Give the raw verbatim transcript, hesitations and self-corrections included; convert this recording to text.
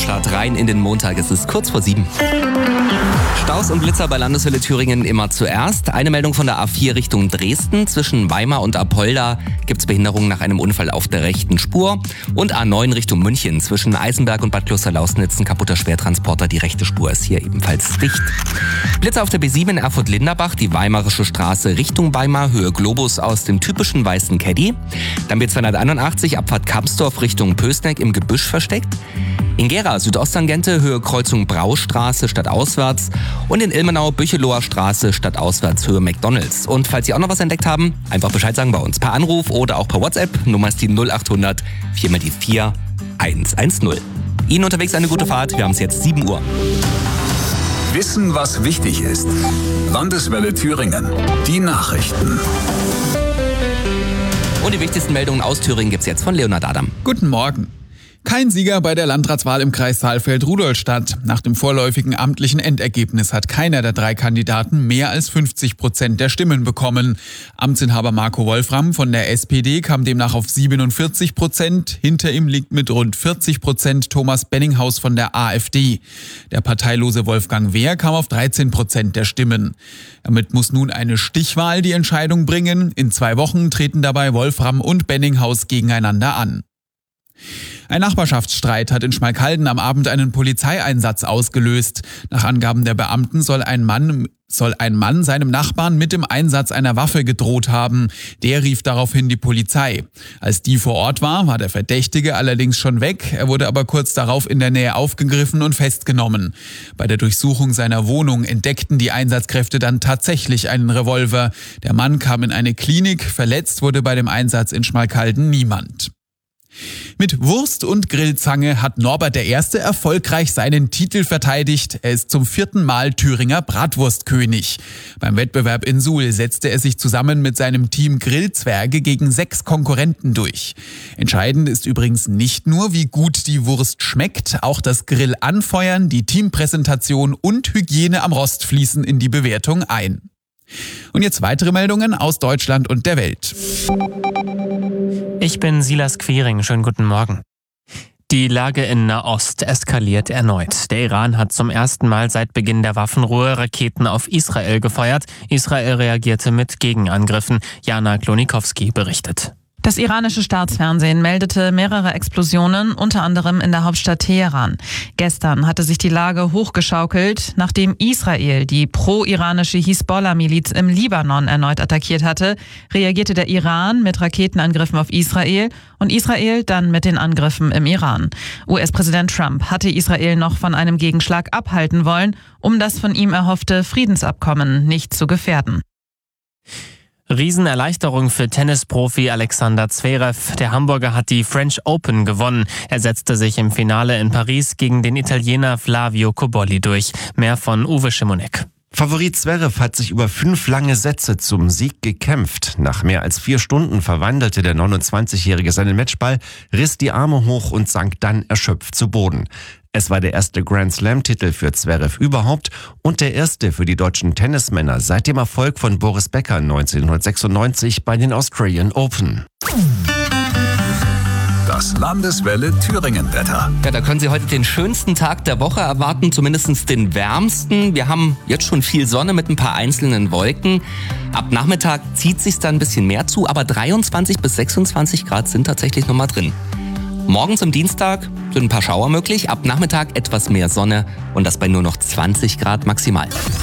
Wochenstart rein in den Montag. Es ist kurz vor sieben. Staus und Blitzer bei Landeshölle Thüringen immer zuerst. Eine Meldung von der A vier Richtung Dresden. Zwischen Weimar und Apolda gibt es Behinderungen nach einem Unfall auf der rechten Spur. Und A neun Richtung München. Zwischen Eisenberg und Bad Klosterlausnitz ein kaputter Schwertransporter. Die rechte Spur ist hier ebenfalls dicht. Blitzer auf der B sieben in Erfurt-Linderbach. Die Weimarische Straße Richtung Weimar. Höhe Globus aus dem typischen weißen Caddy. Dann B zweihunderteinundachtzig Abfahrt Kapsdorf Richtung Pößneck im Gebüsch versteckt. In Gera Südosttangente Höhe Kreuzung Braustraße stadtauswärts und in Ilmenau Bücheloher Straße stadtauswärts Höhe McDonalds. Und falls Sie auch noch was entdeckt haben, einfach Bescheid sagen bei uns. Per Anruf oder auch per WhatsApp. Nummer ist die null achthundert vier mal die vier eins eins null. Ihnen unterwegs eine gute Fahrt. Wir haben es jetzt sieben Uhr. Wissen, was wichtig ist. Landeswelle Thüringen. Die Nachrichten. Und die wichtigsten Meldungen aus Thüringen gibt's jetzt von Leonhard Adam. Guten Morgen. Kein Sieger bei der Landratswahl im Kreis Saalfeld-Rudolstadt. Nach dem vorläufigen amtlichen Endergebnis hat keiner der drei Kandidaten mehr als fünfzig Prozent der Stimmen bekommen. Amtsinhaber Marco Wolfram von der S P D kam demnach auf siebenundvierzig Prozent. Hinter ihm liegt mit rund vierzig Prozent Thomas Benninghaus von der A f D. Der parteilose Wolfgang Wehr kam auf dreizehn Prozent der Stimmen. Damit muss nun eine Stichwahl die Entscheidung bringen. In zwei Wochen treten dabei Wolfram und Benninghaus gegeneinander an. Ein Nachbarschaftsstreit hat in Schmalkalden am Abend einen Polizeieinsatz ausgelöst. Nach Angaben der Beamten soll ein Mann, soll ein Mann seinem Nachbarn mit dem Einsatz einer Waffe gedroht haben. Der rief daraufhin die Polizei. Als die vor Ort war, war der Verdächtige allerdings schon weg. Er wurde aber kurz darauf in der Nähe aufgegriffen und festgenommen. Bei der Durchsuchung seiner Wohnung entdeckten die Einsatzkräfte dann tatsächlich einen Revolver. Der Mann kam in eine Klinik. Verletzt wurde bei dem Einsatz in Schmalkalden niemand. Mit Wurst und Grillzange hat Norbert der Erste erfolgreich seinen Titel verteidigt. Er ist zum vierten Mal Thüringer Bratwurstkönig. Beim Wettbewerb in Suhl setzte er sich zusammen mit seinem Team Grillzwerge gegen sechs Konkurrenten durch. Entscheidend ist übrigens nicht nur, wie gut die Wurst schmeckt, auch das Grillanfeuern, die Teampräsentation und Hygiene am Rost fließen in die Bewertung ein. Und jetzt weitere Meldungen aus Deutschland und der Welt. Ich bin Silas Quiring, schönen guten Morgen. Die Lage in Nahost eskaliert erneut. Der Iran hat zum ersten Mal seit Beginn der Waffenruhe Raketen auf Israel gefeuert. Israel reagierte mit Gegenangriffen. Jana Klonikowski berichtet. Das iranische Staatsfernsehen meldete mehrere Explosionen, unter anderem in der Hauptstadt Teheran. Gestern hatte sich die Lage hochgeschaukelt, nachdem Israel die pro-iranische Hisbollah-Miliz im Libanon erneut attackiert hatte, reagierte der Iran mit Raketenangriffen auf Israel und Israel dann mit den Angriffen im Iran. U S-Präsident Trump hatte Israel noch von einem Gegenschlag abhalten wollen, um das von ihm erhoffte Friedensabkommen nicht zu gefährden. Riesenerleichterung für Tennisprofi Alexander Zverev. Der Hamburger hat die French Open gewonnen. Er setzte sich im Finale in Paris gegen den Italiener Flavio Cobolli durch. Mehr von Uwe Schimonek. Favorit Zverev hat sich über fünf lange Sätze zum Sieg gekämpft. Nach mehr als vier Stunden verwandelte der neunundzwanzigjährige seinen Matchball, riss die Arme hoch und sank dann erschöpft zu Boden. Es war der erste Grand-Slam-Titel für Zverev überhaupt und der erste für die deutschen Tennismänner seit dem Erfolg von Boris Becker neunzehnhundertsechsundneunzig bei den Australian Open. Das Landeswelle Thüringen-Wetter. Ja, da können Sie heute den schönsten Tag der Woche erwarten, zumindest den wärmsten. Wir haben jetzt schon viel Sonne mit ein paar einzelnen Wolken. Ab Nachmittag zieht sich's dann ein bisschen mehr zu, aber dreiundzwanzig bis sechsundzwanzig Grad sind tatsächlich noch mal drin. Morgens am Dienstag sind ein paar Schauer möglich, ab Nachmittag etwas mehr Sonne und das bei nur noch zwanzig Grad maximal.